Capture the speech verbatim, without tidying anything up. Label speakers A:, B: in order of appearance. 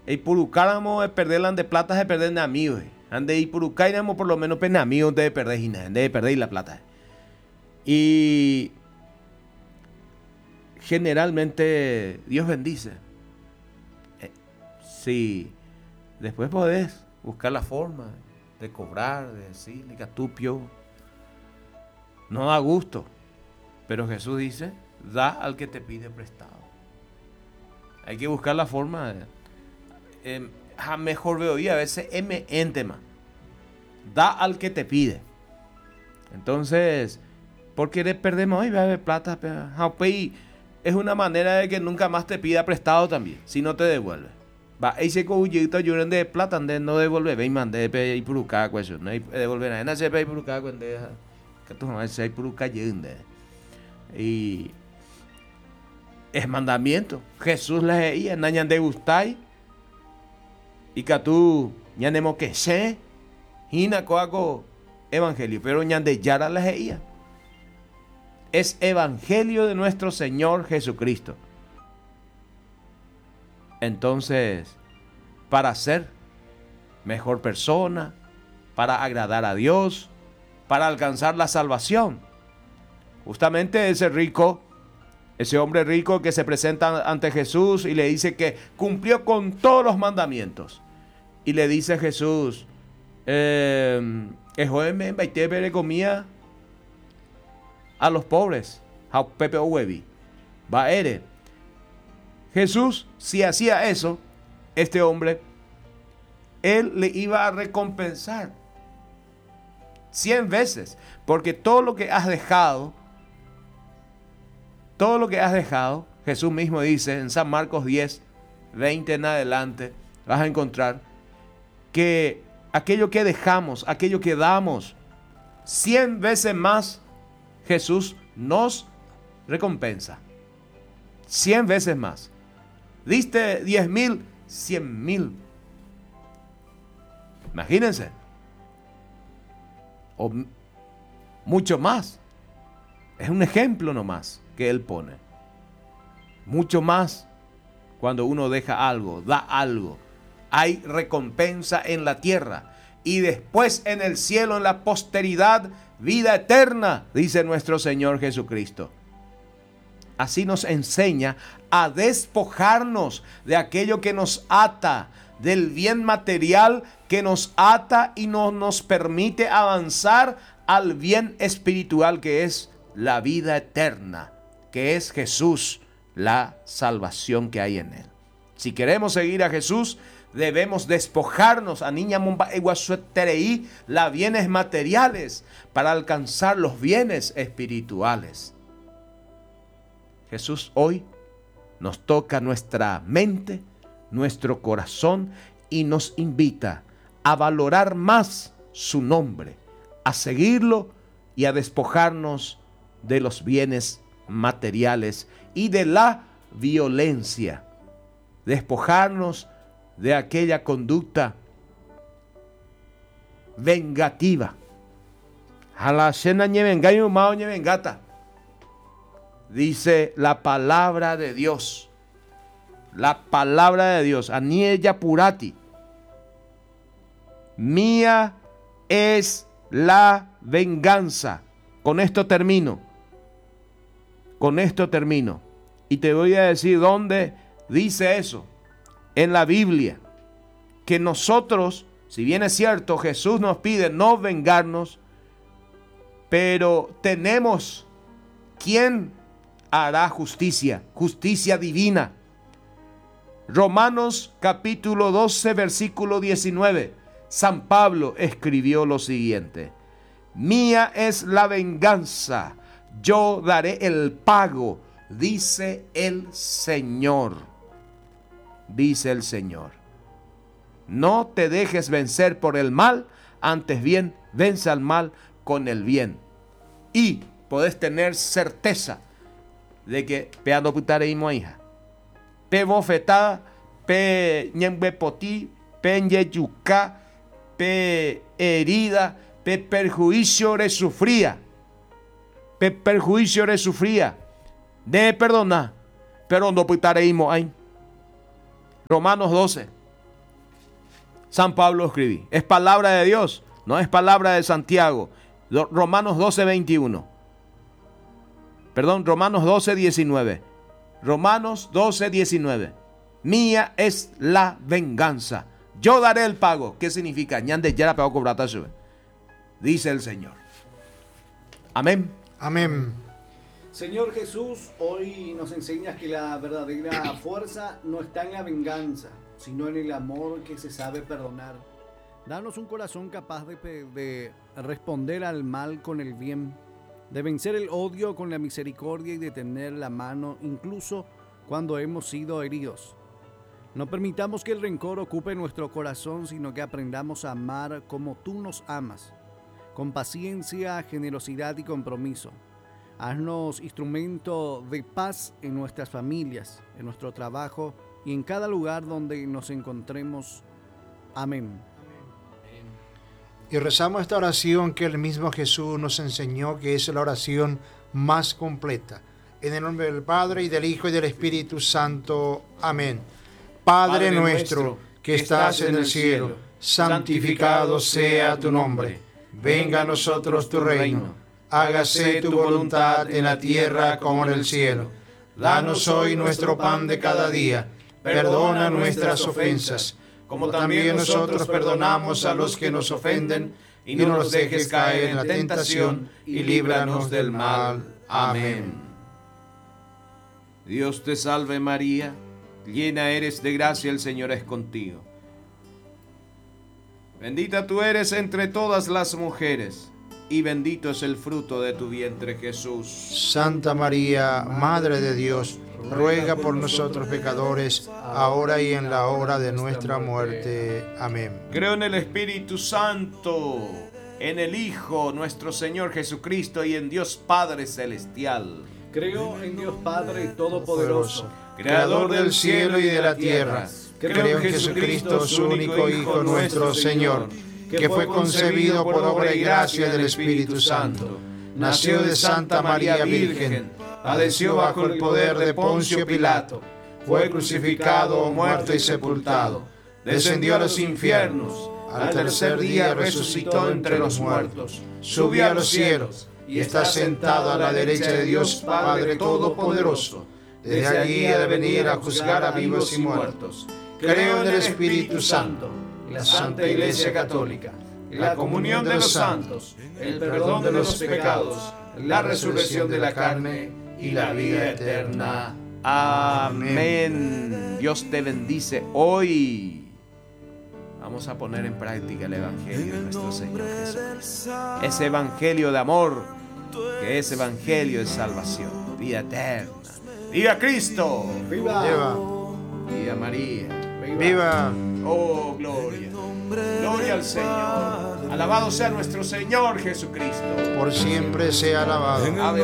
A: Y purucáramos de perder de plata de perder de amigos. Ande y purucáramos por lo menos pena amigos de perder y nada, de perder la plata. Y generalmente Dios bendice. Eh, sí, después podés buscar la forma de cobrar, de decirle que tupio. No da gusto, pero Jesús dice, da al que te pide prestado. Hay que buscar la forma de, eh, a mejor veo y a veces m en tema. Da al que te pide. Entonces, ¿por qué perdemos hoy? Bebe plata, es una manera de que nunca más te pida prestado también, si no te devuelve. Va, ese cojito lloran de plata, no devuelve, ve y mande y puruca, cuestión, no hay devolver nada, no se ve puruca, cuando que tú no se puruca yende. Y es mandamiento. Jesús les decía, nañan de gustai, y que tú, ñanemo que se, hina coaco evangelio, pero ñan de yara les decía. Es evangelio de nuestro Señor Jesucristo. Entonces, para ser mejor persona, para agradar a Dios, para alcanzar la salvación. Justamente ese rico, ese hombre rico que se presenta ante Jesús y le dice que cumplió con todos los mandamientos. Y le dice a Jesús, eh, comía a los pobres, a Pepe Owebi, va ere. Jesús, si hacía eso, este hombre, él le iba a recompensar cien veces, porque todo lo que has dejado, todo lo que has dejado, Jesús mismo dice en San Marcos diez, veinte en adelante, vas a encontrar que aquello que dejamos, aquello que damos, cien veces más, Jesús nos recompensa. Cien veces más. Diste diez mil, cien mil. Imagínense. O mucho más. Es un ejemplo nomás que él pone. Mucho más cuando uno deja algo, da algo. Hay recompensa en la tierra. Y después en el cielo, en la posteridad, vida eterna, dice nuestro Señor Jesucristo. Así nos enseña a despojarnos de aquello que nos ata, del bien material que nos ata y no nos permite avanzar al bien espiritual que es la vida eterna, que es Jesús, la salvación que hay en él. Si queremos seguir a Jesús, debemos despojarnos a niña mumba eguasueterei las bienes materiales para alcanzar los bienes espirituales. Jesús hoy nos toca nuestra mente, nuestro corazón y nos invita a valorar más su nombre, a seguirlo y a despojarnos de los bienes materiales y de la violencia. Despojarnos de aquella conducta vengativa. Dice la palabra de Dios. La palabra de Dios. Aniella purati. Mía es la venganza. Con esto termino. Con esto termino. Y te voy a decir dónde dice eso. En la Biblia. Que nosotros, si bien es cierto, Jesús nos pide no vengarnos, pero tenemos quien hará justicia, justicia divina. Romanos capítulo doce, versículo diecinueve. San Pablo escribió lo siguiente: mía es la venganza, yo daré el pago, dice el Señor. Dice el Señor. No te dejes vencer por el mal, antes bien, vence al mal con el bien. Y podés tener certeza de que peando putareimo hija. Pe bofetada, pe ñembe poti, pe ñeyuca, pe herida, pe perjuicio re sufría. Pe perjuicio re sufría. De perdonar, pero no putareimo ahí. Romanos doce, San Pablo escribí. Es palabra de Dios, no es palabra de Santiago. Romanos doce, veintiuno. Perdón, Romanos doce, diecinueve. Romanos doce, diecinueve. Mía es la venganza. Yo daré el pago. ¿Qué significa? Ñande ya la pagó cobrata sube. Dice el Señor. Amén.
B: Amén.
C: Señor Jesús, hoy nos enseñas que la verdadera fuerza no está en la venganza, sino en el amor que se sabe perdonar. Danos un corazón capaz de, de responder al mal con el bien, de vencer el odio con la misericordia y de tener la mano incluso cuando hemos sido heridos. No permitamos que el rencor ocupe nuestro corazón, sino que aprendamos a amar como tú nos amas, con paciencia, generosidad y compromiso. Haznos instrumento de paz en nuestras familias, en nuestro trabajo y en cada lugar donde nos encontremos. Amén.
B: Y rezamos esta oración que el mismo Jesús nos enseñó, que es la oración más completa. En el nombre del Padre, y del Hijo, y del Espíritu Santo. Amén. Padre, Padre nuestro, que estás en el cielo, santificado sea tu nombre. Venga a nosotros tu reino. Hágase tu voluntad en la tierra como en el cielo. Danos hoy nuestro pan de cada día. Perdona nuestras ofensas, como también nosotros perdonamos a los que nos ofenden, y no nos dejes caer en la tentación, y líbranos del mal. Amén.
A: Dios te salve María, llena eres de gracia, el Señor es contigo. Bendita tú eres entre todas las mujeres, y bendito es el fruto de tu vientre, Jesús.
B: Santa María, Madre de Dios, ruega por nosotros pecadores, ahora y en la hora de nuestra muerte. Amén.
A: Creo en el Espíritu Santo, en el Hijo, nuestro Señor Jesucristo, y en Dios Padre Celestial.
C: Creo en Dios Padre Todopoderoso,
B: Creador del cielo y de la tierra. Creo en Jesucristo, su único Hijo, nuestro Señor, que fue concebido por obra y gracia del Espíritu Santo. Nació de Santa María Virgen, padeció bajo el poder de Poncio Pilato, fue crucificado, muerto y sepultado, descendió a los infiernos, al tercer día resucitó entre los muertos, subió a los cielos y está sentado a la derecha de Dios Padre Todopoderoso. Desde allí ha de venir a juzgar a vivos y muertos. Creo en el Espíritu Santo, la Santa Iglesia Católica, la comunión de los santos, el perdón de los pecados, la resurrección de la carne y la vida eterna.
A: Amén. Dios te bendice hoy. Vamos a poner en práctica el Evangelio de nuestro Señor Jesucristo. Ese Evangelio de amor, que es Evangelio de salvación, vida eterna. ¡Viva Cristo!
C: ¡Viva!
B: Viva.
A: ¡Viva María!
B: Viva.
A: ¡Oh, gloria! ¡Gloria al Señor! Alabado sea nuestro Señor Jesucristo.
B: Por siempre sea alabado.
A: Ave